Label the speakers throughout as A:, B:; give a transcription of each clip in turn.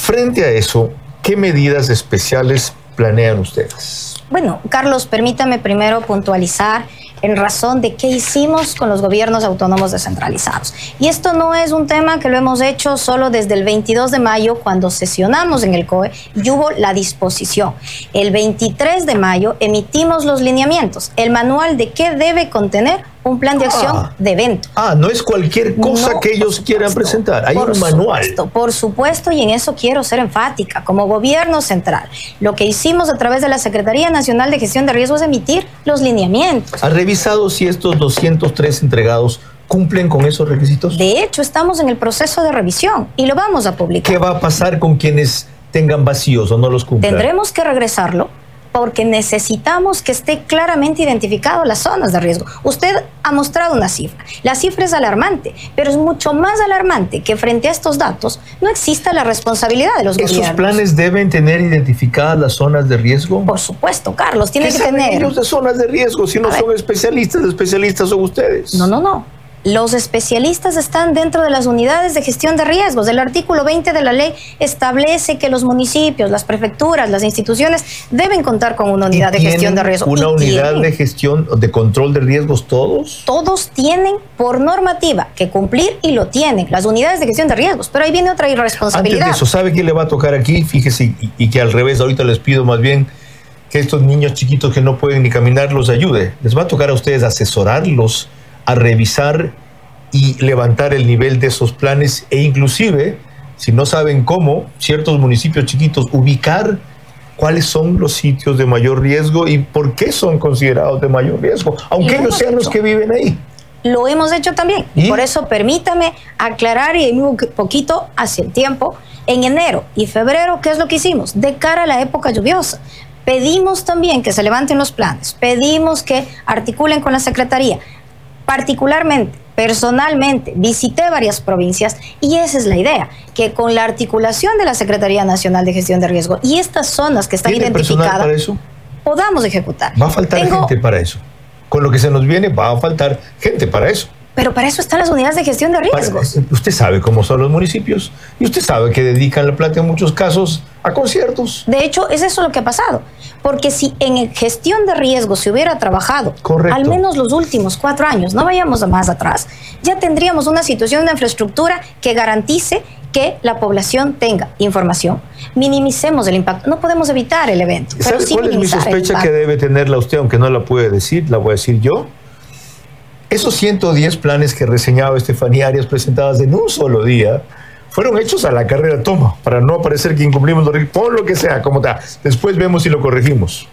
A: Frente a eso, ¿qué medidas especiales planean ustedes?
B: Bueno, Carlos, permítame primero puntualizar en razón de qué hicimos con los gobiernos autónomos descentralizados. Y esto no es un tema que lo hemos hecho solo desde el 22 de mayo, cuando sesionamos en el COE y hubo la disposición. El 23 de mayo emitimos los lineamientos, el manual de qué debe contener un plan de acción de evento.
A: No es cualquier cosa que ellos quieran presentar, hay un manual.
B: Por supuesto, y en eso quiero ser enfática. Como gobierno central, lo que hicimos a través de la Secretaría Nacional de Gestión de Riesgos es emitir los lineamientos.
A: ¿Ha revisado si estos 203 entregados cumplen con esos requisitos?
B: De hecho, estamos en el proceso de revisión y lo vamos a publicar.
A: ¿Qué va a pasar con quienes tengan vacíos o no los cumplan?
B: Tendremos que regresarlo, porque necesitamos que esté claramente identificado las zonas de riesgo. Usted ha mostrado una cifra. La cifra es alarmante, pero es mucho más alarmante que frente a estos datos no exista la responsabilidad de los gobiernos.
A: ¿Esos planes deben tener identificadas las zonas de riesgo?
B: Por supuesto, Carlos, tiene que tener.
A: ¿Qué saben ellos de zonas de riesgo si no son especialistas? Los especialistas son ustedes.
B: No. Los especialistas están dentro de las unidades de gestión de riesgos. El artículo 20 de la ley establece que los municipios, las prefecturas, las instituciones deben contar con una unidad de gestión de riesgos.
A: ¿Una unidad de gestión, de control de riesgos todos?
B: Todos tienen por normativa que cumplir y lo tienen, las unidades de gestión de riesgos. Pero ahí viene otra irresponsabilidad.
A: Antes de eso, ¿sabe qué le va a tocar aquí? Fíjese, y que al revés, ahorita les pido más bien que estos niños chiquitos que no pueden ni caminar los ayude. Les va a tocar a ustedes asesorarlos, a revisar y levantar el nivel de esos planes e inclusive, si no saben cómo, ciertos municipios chiquitos, ubicar cuáles son los sitios de mayor riesgo y por qué son considerados de mayor riesgo, aunque ellos sean los que viven ahí.
B: Lo hemos hecho también. ¿Y? Por eso permítame aclarar y un poquito hacia el tiempo. En enero y febrero, ¿qué es lo que hicimos? De cara a la época lluviosa, pedimos también que se levanten los planes, pedimos que articulen con la Secretaría. Particularmente, personalmente, visité varias provincias y esa es la idea, que con la articulación de la Secretaría Nacional de Gestión de Riesgo y estas zonas que están identificadas,
A: para eso?
B: Podamos ejecutar.
A: Va a faltar gente para eso. Con lo que se nos viene, va a faltar gente para eso.
B: Pero para eso están las unidades de gestión de riesgos.
A: Usted sabe cómo son los municipios y usted sabe que dedican la plata en muchos casos a conciertos.
B: De hecho, es eso lo que ha pasado. Porque si en gestión de riesgos se hubiera trabajado, al menos los últimos 4 años, no vayamos a más atrás, ya tendríamos una situación de infraestructura que garantice que la población tenga información. Minimicemos el impacto. No podemos evitar el evento.
A: ¿Sabe cuál es mi sospecha que debe tenerla usted, aunque no la puede decir? La voy a decir yo. Esos 110 planes que reseñaba Estefanía Arias presentadas en un solo día fueron hechos a la carrera. Toma, para no parecer que incumplimos los riesgos, pon lo que sea, como está. Después vemos si lo corregimos.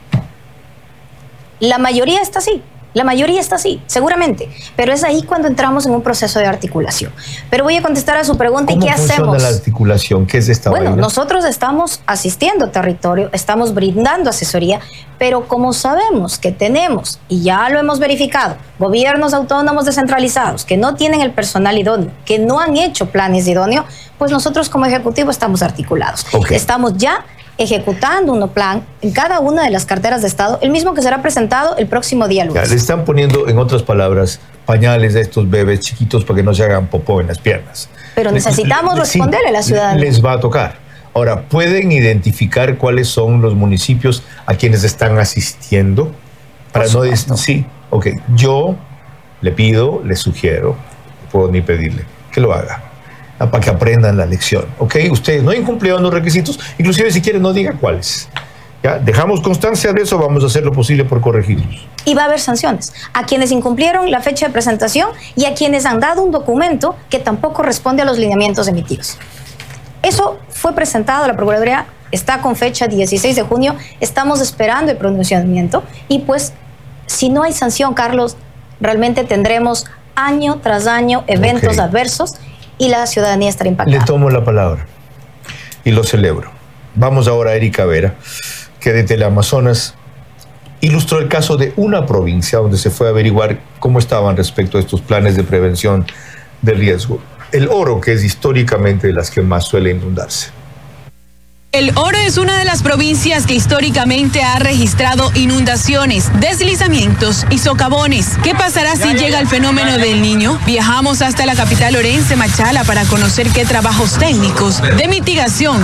B: La mayoría está así. La mayoría está así, seguramente. Pero es ahí cuando entramos en un proceso de articulación. Pero voy a contestar a su pregunta. ¿Y qué hacemos?
A: ¿Cómo funciona la articulación? ¿Qué es esta vaina?
B: Bueno, nosotros estamos asistiendo a territorio, estamos brindando asesoría, pero como sabemos que tenemos, y ya lo hemos verificado, gobiernos autónomos descentralizados que no tienen el personal idóneo, que no han hecho planes idóneos, pues nosotros como ejecutivo estamos articulados. Estamos ya ejecutando un plan en cada una de las carteras de Estado, el mismo que será presentado el próximo día lunes.
A: Le están poniendo, en otras palabras, pañales a estos bebés chiquitos para que no se hagan popó en las piernas.
B: Pero necesitamos responderle a la ciudadanía.
A: Les va a tocar. Ahora, ¿pueden identificar cuáles son los municipios a quienes están asistiendo? Para no decir, sí, yo le pido, le sugiero, no puedo ni pedirle, que lo haga. Para que aprendan la lección, Ustedes no incumplieron los requisitos, inclusive si quieren no digan cuáles. ¿Ya? Dejamos constancia de eso, vamos a hacer lo posible por corregirlos.
B: Y va a haber sanciones a quienes incumplieron la fecha de presentación y a quienes han dado un documento que tampoco responde a los lineamientos emitidos. Eso fue presentado a la Procuraduría, está con fecha 16 de junio, estamos esperando el pronunciamiento y pues si no hay sanción, Carlos, realmente tendremos año tras año eventos adversos y la ciudadanía estará impactada.
A: Le tomo la palabra y lo celebro. Vamos ahora a Erika Vera, que de Teleamazonas ilustró el caso de una provincia donde se fue a averiguar cómo estaban respecto a estos planes de prevención de riesgo. El Oro, que es históricamente de las que más suele inundarse.
C: El Oro es una de las provincias que históricamente ha registrado inundaciones, deslizamientos y socavones. ¿Qué pasará si llega el fenómeno del Niño? Viajamos hasta la capital orense, Machala, para conocer qué trabajos técnicos de mitigación